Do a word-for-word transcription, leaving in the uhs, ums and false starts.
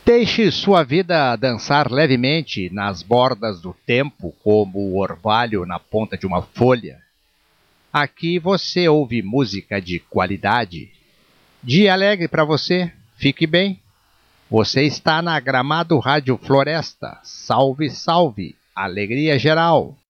Deixe sua vida dançar levemente nas bordas do tempo, como o orvalho na ponta de uma folha. Aqui você ouve música de qualidade. Dia alegre para você, fique bem. Você está na Gramado Rádio Floresta. Salve, salve, alegria geral.